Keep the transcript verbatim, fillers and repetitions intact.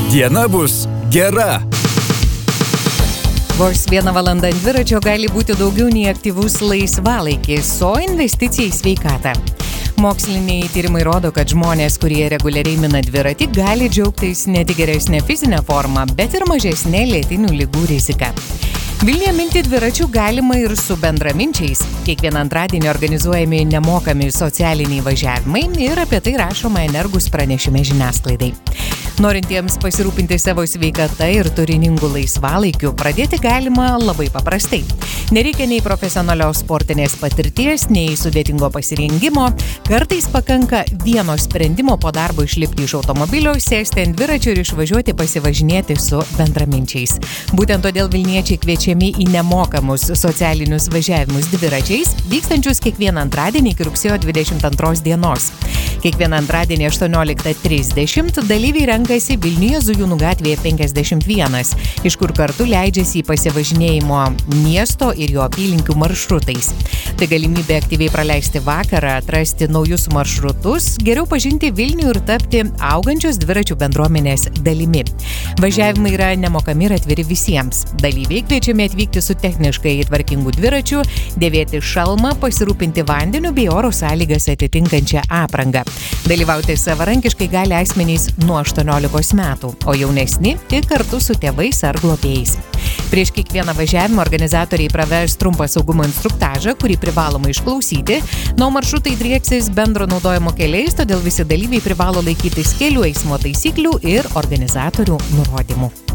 Diena bus gera. Vos vieną valandą ant dviračio gali būti daugiau nei aktyvus laisvalaikis, o investicija į sveikatą. Moksliniai tyrimai rodo, kad žmonės, kurie reguliariai mina dviratį, gali džiaugtis ne tik geresnė fizinė forma, bet ir mažesnė lėtinių ligų rizika. Vilniuje minti dviračių galima ir su bendraminčiais. Kiekvieną antradienį organizuojami nemokami socialiniai važiavimai ir apie tai rašoma Energus pranešime žiniasklaidai. Norintiems pasirūpinti savo sveikata ir turiningų laisvalaikių pradėti galima labai paprastai. Nereikia nei profesionalios sportinės patirties, nei sudėtingo pasirengimo. Kartais pakanka vieno sprendimo po darbo išlipti iš automobilio, sėsti ant dviračio ir išvažiuoti pasivažinėti su bendraminčiais. Būtent todėl vilniečiai kviečiami į nemokamus socialinius važiavimus dviračiais, vykstančius kiekvieną antradienį iki rugsėjo dvidešimt antros dienos. Kiekvieną antradienį aštuonioliktą trisdešimt dalyviai renkasi Vilniuje Zujūnų gatvėje penkiasdešimt vienas, iš kur kartu leidžiasi į pasivažinėjimo miesto ir jo apylinkių maršrutais. Tai galimybė aktyviai praleisti vakarą, atrasti naujus maršrutus, geriau pažinti Vilnių ir tapti augančios dviračių bendruomenės dalimi. Važiavimai yra nemokami ir atviri visiems. Dalyviai kviečiami atvykti su techniškai tvarkingu dviračiu, dėvėti šalmą, pasirūpinti vandeniu bei oro sąlygas atitinkančią aprangą. Dalyvauti savarankiškai gali asmenys nuo aštuoniolikos metų, o jaunesni tik kartu su tėvais ar globėjais. Prieš kiekvieną važiavimą organizatoriai praves trumpą saugumo instruktažą, kurį privaloma išklausyti. Na, maršrutai drieksis bendro naudojimo keliais, todėl visi dalyviai privalo laikytis kelių eismo taisyklių ir organizatorių nurodymų.